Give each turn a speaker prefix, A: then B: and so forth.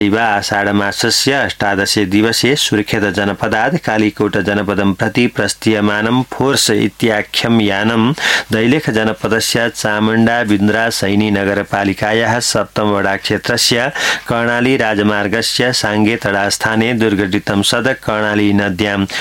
A: आषाढमासस्य 18 दिवसे सुर्खेत जनपदात् कालीकोट जनपदं प्रति प्रस्थीयमानं फोर्स इत्याख्यं यानं दैलेख जनपदस्य चामुण्डा बिन्द्रा सैनी नगरपालिकायाः सप्तमवडा क्षेत्रस्य कर्णाली राजमार्गस्य साङ्गे तडास्थाने दुर्घटितं सदक कर्णाली नद्यां